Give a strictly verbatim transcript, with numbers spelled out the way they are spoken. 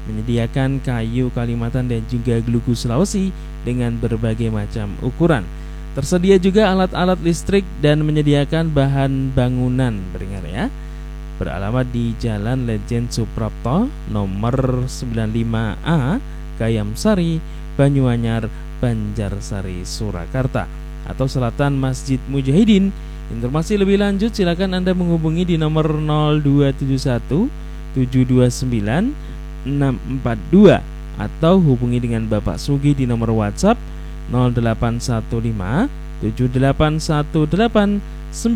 menyediakan kayu Kalimantan dan juga glugu Sulawesi dengan berbagai macam ukuran. Tersedia juga alat-alat listrik dan menyediakan bahan bangunan pendengar ya. Beralamat di Jalan Lejen Suprapto nomor sembilan puluh lima A, Kayamsari, Banyuanyar, Banjarsari, Surakarta, atau Selatan Masjid Mujahidin. Informasi lebih lanjut silakan Anda menghubungi di nomor nol dua tujuh satu tujuh dua sembilan enam empat dua atau hubungi dengan Bapak Sugi di nomor WhatsApp nol delapan satu lima tujuh delapan satu delapan sembilan